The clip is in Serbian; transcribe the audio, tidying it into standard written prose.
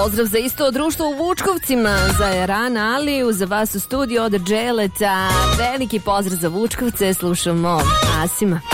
Pozdrav za isto društvo u Vučkovcima, za Erana Aliju, za vas u studiju od Dželeta. Veliki pozdrav za Vučkovce, slušamo Asima.